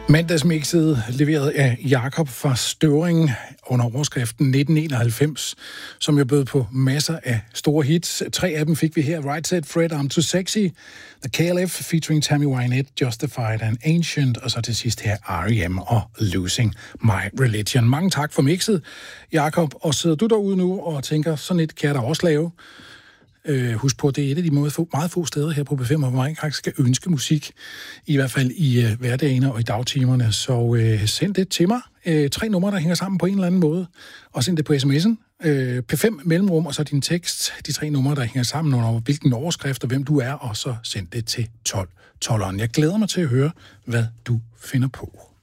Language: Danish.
Mandagsmixet leveret af Jakob fra Støvring under overskriften 1991, som jo bød på masser af store hits. 3 af dem fik vi her. Right Said Fred, I'm Too Sexy, The KLF featuring Tammy Wynette, Justified and Ancient, og så til sidst her R.E.M. og Losing My Religion. Mange tak for mixet, Jakob. Og sidder du derude nu og tænker, sådan et kan jeg da også lave? Husk på, det er et af de meget få steder her på B5, hvor man faktisk skal ønske musik, i hvert fald i hverdagene og i dagtimerne. Så send det til mig. 3 numre, der hænger sammen på en eller anden måde, og send det på sms'en. P5 mellemrum, og så din tekst. De 3 numre, der hænger sammen under hvilken overskrift og hvem du er, og så send det til 12'eren. Jeg glæder mig til at høre, hvad du finder på.